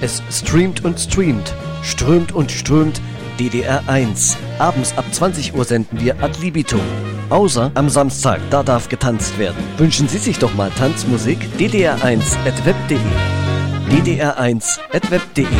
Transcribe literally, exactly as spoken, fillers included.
Es streamt und streamt, strömt und strömt D D R eins. Abends ab zwanzig Uhr senden wir Ad libitum. Außer am Samstag, da darf getanzt werden. Wünschen Sie sich doch mal Tanzmusik? D D R eins at web punkt de D D R eins at web punkt de